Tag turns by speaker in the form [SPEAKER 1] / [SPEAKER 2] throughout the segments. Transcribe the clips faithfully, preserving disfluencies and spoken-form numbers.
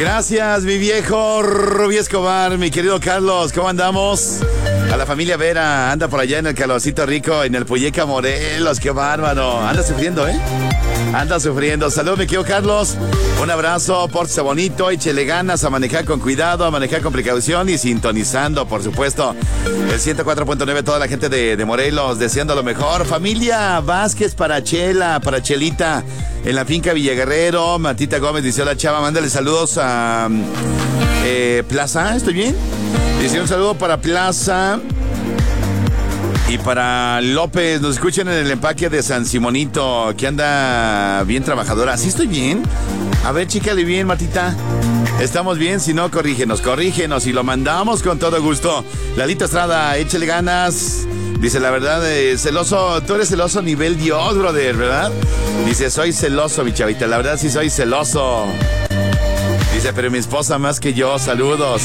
[SPEAKER 1] Gracias, mi viejo Rubí Escobar, mi querido Carlos, ¿cómo andamos? A la familia Vera, anda por allá en el calorcito rico, en el Puyeca, Morelos, qué bárbaro. Anda sufriendo, ¿eh? Anda sufriendo. Saludos, mi querido Carlos. Un abrazo, pórtese bonito, échele ganas a manejar con cuidado, a manejar con precaución y sintonizando, por supuesto, el ciento cuatro punto nueve, toda la gente de, de Morelos, deseando lo mejor. Familia Vázquez para Chela, para Chelita, en la finca Villaguerrero. Matita Gómez dice: hola, chava, mándale saludos a eh, Plaza, ¿estoy bien? Dice un saludo para Plaza y para López. Nos escuchan en el empaque de San Simonito, que anda bien trabajadora. ¿Sí estoy bien? A ver, chícale bien, Martita. ¿Estamos bien? Si no, corrígenos, corrígenos y lo mandamos con todo gusto. Lalito Estrada, échale ganas. Dice, la verdad, eh, celoso, tú eres celoso nivel Dios, brother, ¿verdad? Dice, soy celoso, mi chavita, la verdad sí soy celoso. Dice, pero mi esposa más que yo, saludos.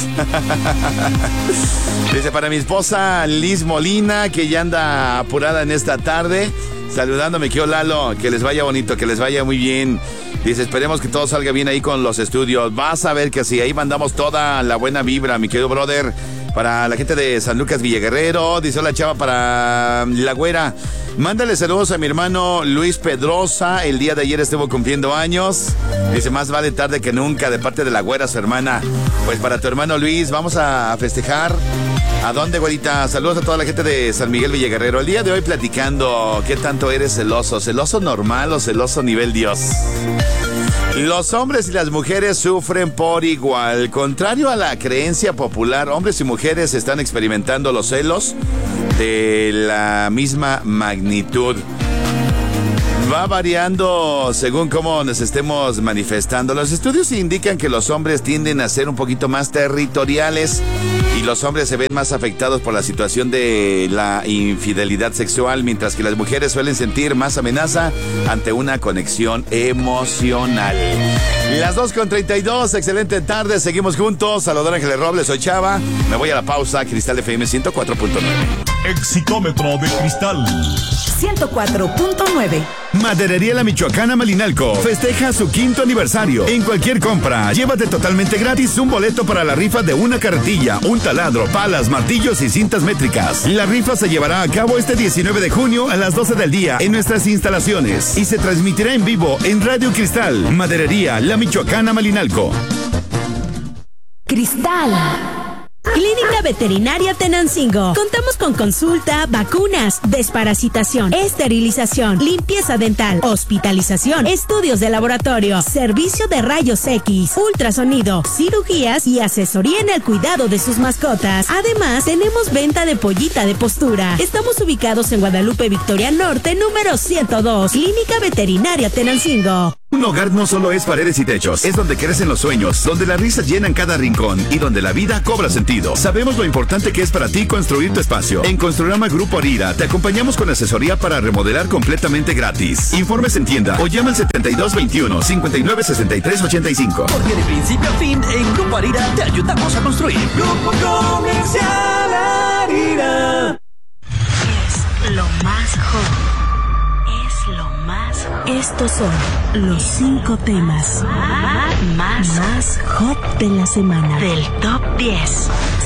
[SPEAKER 1] Dice, para mi esposa Liz Molina, que ya anda apurada en esta tarde, saludándome, que Lalo, que les vaya bonito, que les vaya muy bien. Dice, esperemos que todo salga bien ahí con los estudios. Vas a ver que sí, ahí mandamos toda la buena vibra, mi querido brother. Para la gente de San Lucas Villaguerrero, dice, hola, chava, para La Güera. Mándale saludos a mi hermano Luis Pedrosa. El día de ayer estuvo cumpliendo años. Dice, más vale tarde que nunca, de parte de La Güera, su hermana. Pues para tu hermano Luis, vamos a festejar. ¿A dónde, güerita? Saludos a toda la gente de San Miguel Villaguerrero. El día de hoy platicando, ¿qué tanto eres celoso? ¿Celoso normal o celoso nivel Dios? Los hombres y las mujeres sufren por igual. Contrario a la creencia popular, hombres y mujeres están experimentando los celos de la misma magnitud. Va variando según cómo nos estemos manifestando. Los estudios indican que los hombres tienden a ser un poquito más territoriales y los hombres se ven más afectados por la situación de la infidelidad sexual, mientras que las mujeres suelen sentir más amenaza ante una conexión emocional. Las dos con treinta y dos, excelente tarde, seguimos juntos. Salvador Ángeles Robles, soy Chava. Me voy a la pausa. Cristal F M ciento cuatro punto nueve.
[SPEAKER 2] Exitómetro de cristal
[SPEAKER 3] ciento cuatro punto nueve.
[SPEAKER 4] Maderería La Michoacana Malinalco festeja su quinto aniversario. En cualquier compra, llévate totalmente gratis un boleto para la rifa de una carretilla, un taladro, palas, martillos y cintas métricas. La rifa se llevará a cabo este diecinueve de junio a las doce del día en nuestras instalaciones y se transmitirá en vivo en Radio Cristal. Maderería La Michoacana Malinalco.
[SPEAKER 3] Cristal. Clínica Veterinaria Tenancingo. Contamos con consulta, vacunas, desparasitación, esterilización, limpieza dental, hospitalización, estudios de laboratorio, servicio de rayos X, ultrasonido, cirugías y asesoría en el cuidado de sus mascotas. Además, tenemos venta de pollita de postura. Estamos ubicados en Guadalupe Victoria Norte, número ciento dos. Clínica Veterinaria Tenancingo.
[SPEAKER 4] Un hogar no solo es paredes y techos, es donde crecen los sueños, donde las risas llenan cada rincón y donde la vida cobra sentido. Sabemos lo importante que es para ti construir tu espacio. En Construrama Grupo Arira te acompañamos con asesoría para remodelar completamente gratis. Informes en tienda o llama al setenta y dos veintiuno, cincuenta y nueve sesenta y tres ochenta y cinco.
[SPEAKER 5] Porque de principio a fin en Grupo Arira te ayudamos a construir. Grupo Comercial Arira.
[SPEAKER 3] Es lo más hot. Estos son los cinco temas más, más hot de la semana del Top diez.